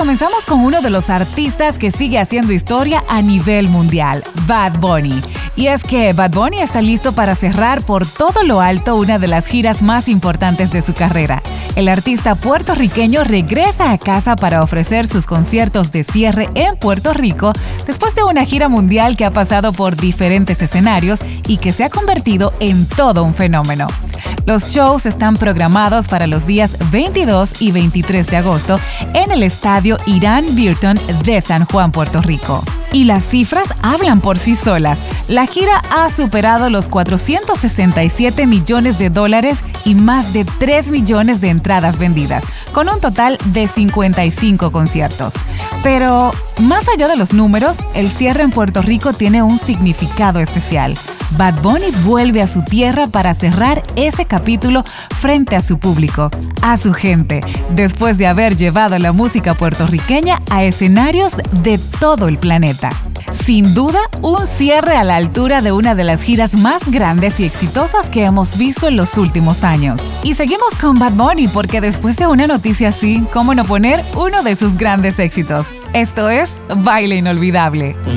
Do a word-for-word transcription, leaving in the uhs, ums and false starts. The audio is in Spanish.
comenzamos con uno de los artistas que sigue haciendo historia a nivel mundial, Bad Bunny. Y es que Bad Bunny está listo para cerrar por todo lo alto una de las giras más importantes de su carrera. El artista puertorriqueño regresa a casa para ofrecer sus conciertos de cierre en Puerto Rico después de una gira mundial que ha pasado por diferentes escenarios y que se ha convertido en todo un fenómeno. Los shows están programados para los días veintidós y veintitrés de agosto en el estadio Irán Bithorn de San Juan, Puerto Rico. Y las cifras hablan por sí solas. La gira ha superado los cuatrocientos sesenta y siete millones de dólares y más de tres millones de entradas vendidas, con un total de cincuenta y cinco conciertos. Pero, más allá de los números, el cierre en Puerto Rico tiene un significado especial. Bad Bunny vuelve a su tierra para cerrar ese capítulo frente a su público, a su gente, después de haber llevado la música puertorriqueña a escenarios de todo el planeta. Sin duda, un cierre a la altura de una de las giras más grandes y exitosas que hemos visto en los últimos años. Y seguimos con Bad Bunny porque después de una noticia así, ¿cómo no poner uno de sus grandes éxitos? Esto es Baile Inolvidable.